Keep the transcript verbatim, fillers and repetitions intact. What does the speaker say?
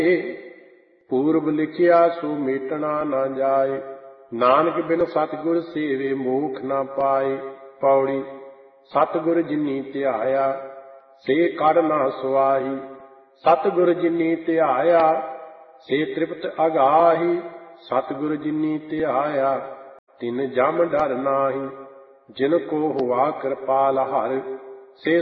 ਪੂਰਬ ਲਿਖਿਆ ਸੋ ਮੇਟਣਾ ਨਾ ਜਾਏ। ਨਾਨਕ ਬਿਨ ਸਤਿਗੁਰ ਸੇਵੇ ਮੋਖ ਨਾ ਪਾਏ। ਪੌੜੀ। ਸਤਿਗੁਰ ਜਿਨੀ ਧਿਆਇਆ ਸੇ ਕਰ ਨਾ ਸੁਆਹੀ। ਸਤਿਗੁਰ ਜਿਨੀ ਧਿਆਇਆ ਸੇ ਤ੍ਰਿਪਤ ਅਗਾਹੀ। ਸਤਿਗੁਰ ਜਿਨੀ ਧਿਆਇਆ ਤਿਨ ਜਮ ਡਰ ਨਾਹੀ। ਜਿਨ ਕੋ ਹੁਆ ਕਿਰਪਾਲ ਹਰਿ ਸੇ